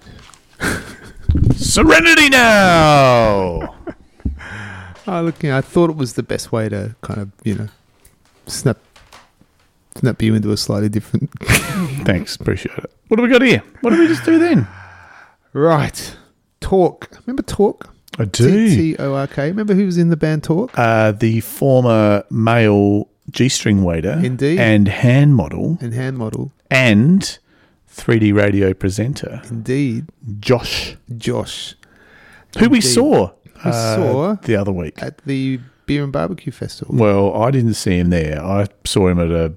Serenity now. Oh, look, I thought it was the best way to kind of, snap you into a slightly different... Thanks, appreciate it. What do we got here? What did we just do then? Right. Talk. Remember Talk? I do. T-O-R-K. Remember who was in the band Talk? The former male G-string waiter. Indeed. And hand model. And 3D radio presenter. Indeed. Josh. Who we saw. We saw the other week. At the Beer and Barbecue Festival. Well, I didn't see him there. I saw him at a...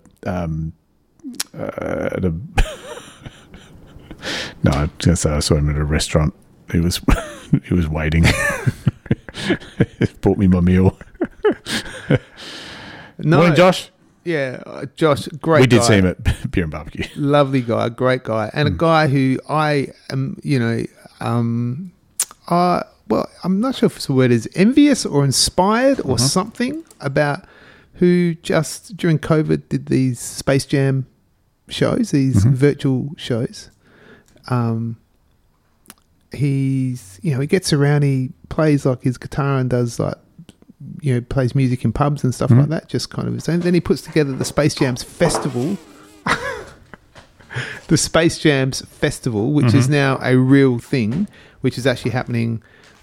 No, I was going to say I saw him at a restaurant. He was waiting. Brought me my meal. No, Morning, Josh. Yeah, Josh, great guy. We did see him at Beer and Barbecue. Lovely guy, great guy. And a guy who I am, well, I'm not sure if the word is envious or inspired or something about who just during COVID did these Space Jam shows, these virtual shows. He gets around, he plays like his guitar and does like, plays music in pubs and stuff like that, just kind of his own. Then he puts together the Space Jams Festival, which is now a real thing, which is actually happening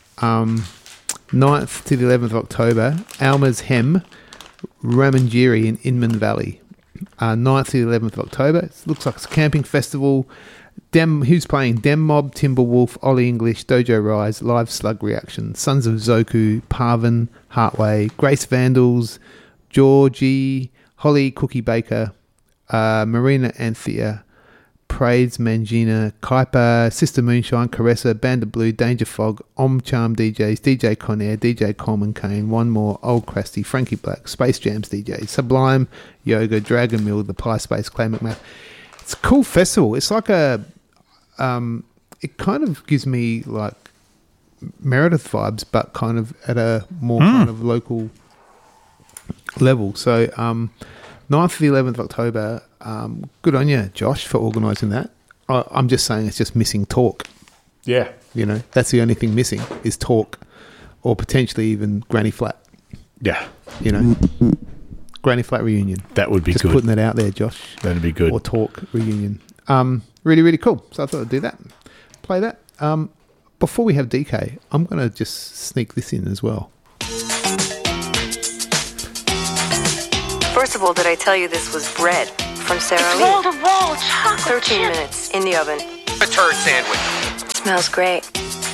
9th to the 11th of October, Alma's Hem, Ramangiri in Inman Valley. 9th to the 11th of October. It looks like it's a camping festival. Who's playing? Dem Mob, Timberwolf, Ollie English, Dojo Rise, Live Slug Reaction, Sons of Zoku, Parvin, Heartway, Grace Vandals, Georgie, Holly Cookie Baker, Marina Anthea, Prades Mangina, Kuiper, Sister Moonshine, Caressa, Band of Blue, Danger Fog, Om Charm DJs, DJ Conair, DJ Coleman Kane, One More, Old Crusty, Frankie Black, Space Jams DJs, Sublime, Yoga, Dragon Mill, The Pie Space, Clay McMath. It's a cool festival. It's like it kind of gives me like Meredith vibes, but kind of at a more kind of local level. So 9th to the 11th of October, good on you, Josh, for organising that. I'm just saying it's just missing Talk. Yeah. That's the only thing missing is Talk, or potentially even Granny Flat. Yeah. Granny Flat reunion. That would be just good. Just putting that out there, Josh. That'd be good. Or Talk reunion. Really, really cool. So I thought I'd do that. Play that. Before we have DK, I'm going to just sneak this in as well. First of all, did I tell you this was bread from Sara Lee? It's wall-to-wall chocolate 13 minutes in the oven. A turd sandwich. Smells great.